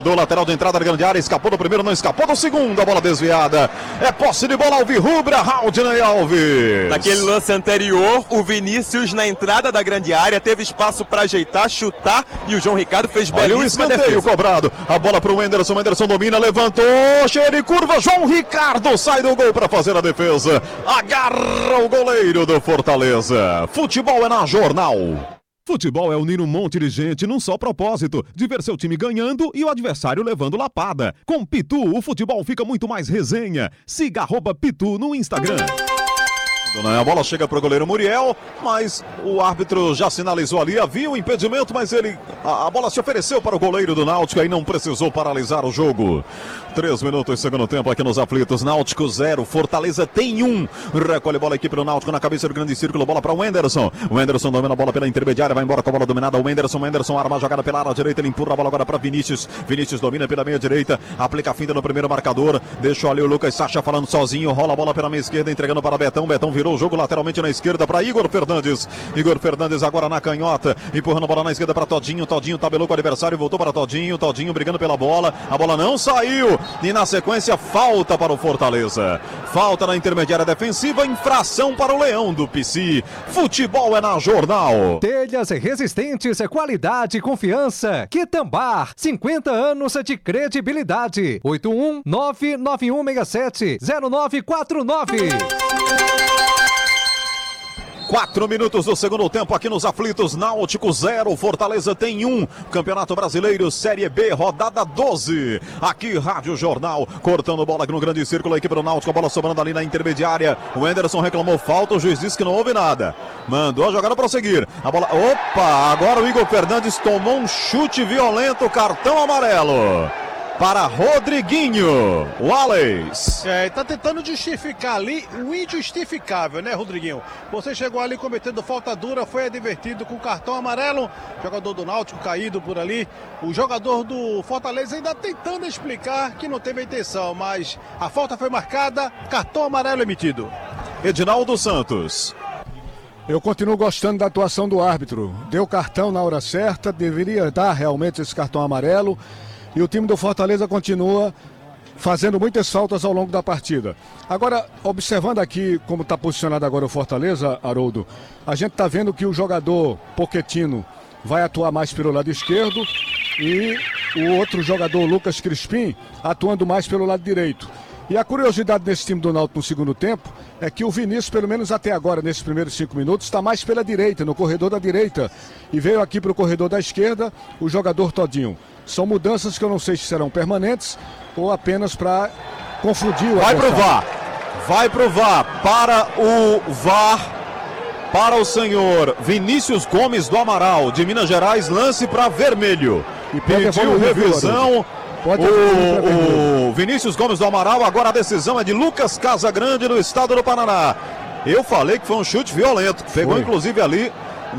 Do lateral de entrada da grande área, escapou do primeiro, não escapou do segundo, a bola desviada. É posse de bola alvirrubra, Raudinei Alves. Naquele lance anterior, o Vinícius na entrada da grande área teve espaço para ajeitar, chutar e o João Ricardo fez belíssima defesa. Olha o escanteio cobrado, a bola para o Wenderson, Wenderson domina, levantou, cheio de curva, João Ricardo sai do gol para fazer a defesa. Agarra o goleiro do Fortaleza. Futebol é na Jornal. Futebol é unir um monte de gente num só propósito, de ver seu time ganhando e o adversário levando lapada. Com Pitu, o futebol fica muito mais resenha. Siga @Pitu no Instagram. A bola chega para o goleiro Muriel, mas o árbitro já sinalizou ali, havia um impedimento, mas a bola se ofereceu para o goleiro do Náutico e não precisou paralisar o jogo. 3 minutos, segundo tempo aqui nos aflitos. Náutico 0, Fortaleza tem 1. Recolhe bola aqui para o Náutico na cabeça do grande círculo, bola para o Wenderson. O Wenderson domina a bola pela intermediária, vai embora com a bola dominada. O Wenderson arma a jogada pela área direita, ele empurra a bola agora para Vinícius. Vinícius domina pela meia direita, aplica a finta no primeiro marcador, deixou ali o Lucas Sacha falando sozinho, rola a bola pela meia esquerda, entregando para Betão. Betão virou o jogo lateralmente na esquerda para Igor Fernandes. Igor Fernandes agora na canhota, empurrando a bola na esquerda para Todinho. Todinho tabelou com o adversário, voltou para Todinho. Todinho brigando pela bola, a bola não saiu e na sequência falta para o Fortaleza. Falta na intermediária defensiva, infração para o Leão do PC. Futebol é na Jornal. Telhas resistentes, qualidade e confiança. Quitambar, 50 anos de credibilidade. 81991670949. 4 minutos do segundo tempo aqui nos aflitos. Náutico 0, Fortaleza tem 1. Campeonato Brasileiro Série B, rodada 12. Aqui Rádio Jornal, cortando bola aqui no grande círculo, a equipe do Náutico, a bola sobrando ali na intermediária. O Wenderson reclamou falta, o juiz disse que não houve nada. Mandou a jogada prosseguir. A bola, opa, agora o Igor Fernandes tomou um chute violento, cartão amarelo para Rodriguinho, Wallace. Tá tentando justificar ali o injustificável, né, Rodriguinho? Você chegou ali cometendo falta dura, foi advertido com cartão amarelo. Jogador do Náutico caído por ali. O jogador do Fortaleza ainda tentando explicar que não teve a intenção, mas a falta foi marcada, cartão amarelo emitido. Edinaldo Santos. Eu continuo gostando da atuação do árbitro. Deu cartão na hora certa, deveria dar realmente esse cartão amarelo. E o time do Fortaleza continua fazendo muitas faltas ao longo da partida. Agora, observando aqui como está posicionado agora o Fortaleza, Haroldo, a gente está vendo que o jogador Pochettino vai atuar mais pelo lado esquerdo e o outro jogador, Lucas Crispim, atuando mais pelo lado direito. E a curiosidade nesse time do Náutico no segundo tempo é que o Vinícius, pelo menos até agora, nesses primeiros 5 minutos, está mais pela direita, no corredor da direita. E veio aqui para o corredor da esquerda o jogador Todinho. São mudanças que eu não sei se serão permanentes ou apenas para confundir o adversário. Vai pro VAR, para o VAR, para o senhor Vinícius Gomes do Amaral, de Minas Gerais, lance para vermelho. E pediu revisão. O Vinícius Gomes do Amaral, agora a decisão é de Lucas Casagrande, do estado do Paraná. Eu falei que foi um chute violento, pegou inclusive ali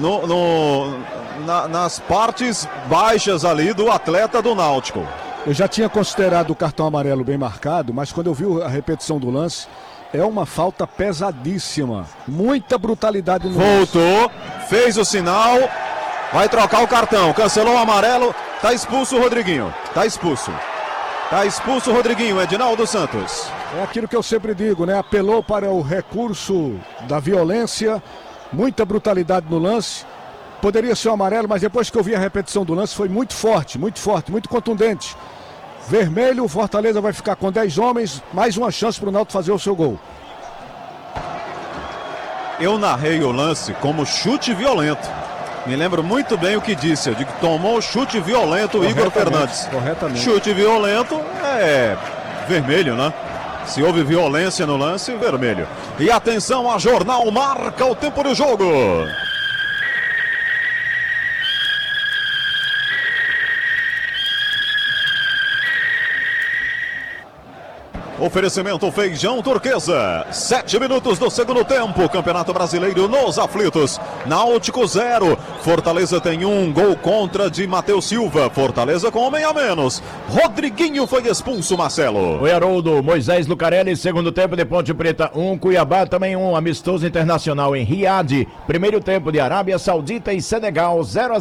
nas partes baixas ali do atleta do Náutico. Eu já tinha considerado o cartão amarelo bem marcado, mas quando eu vi a repetição do lance, é uma falta pesadíssima, muita brutalidade no Voltou, fez o sinal, vai trocar o cartão, cancelou o amarelo, tá expulso o Rodriguinho, tá expulso o Rodriguinho, Edinaldo Santos. É aquilo que eu sempre digo, né? Apelou para o recurso da violência, muita brutalidade no lance. Poderia ser o amarelo, mas depois que eu vi a repetição do lance foi muito forte, muito contundente. Vermelho, o Fortaleza vai ficar com 10 homens, mais uma chance para o Náutico fazer o seu gol. Eu narrei o lance como chute violento. Me lembro muito bem o que disse. Eu digo que tomou chute violento o Igor Fernandes. Corretamente. Chute violento é vermelho, né? Se houve violência no lance, vermelho. E atenção, a Jornal marca o tempo do jogo. Oferecimento Feijão Turquesa. 7 minutos do segundo tempo. Campeonato Brasileiro nos aflitos. Náutico 0. Fortaleza tem 1. Gol contra de Matheus Silva. Fortaleza com homem a menos. Rodriguinho foi expulso, Marcelo. Oi, Haroldo. Moisés Lucarelli, segundo tempo de Ponte Preta 1. Cuiabá também 1. Amistoso internacional em Riad. Primeiro tempo de Arábia Saudita e Senegal 0-0.